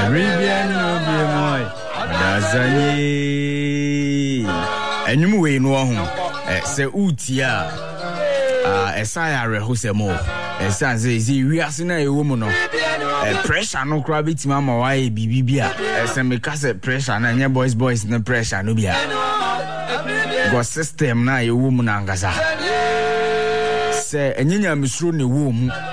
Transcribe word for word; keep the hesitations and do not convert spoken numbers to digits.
Caribbean no be moy. Dazanye. Enyum we no ho. Eh se utia. Ah esaya reho se mo. Esan se zi wiase na ewo mu no. Eh pressure no kra bitima ma wa e bibibia. Ese me ka se pressure na nye boys boys na pressure no bia. Go system na ewo mu na ngasa. Se enyinya misro ne wo mu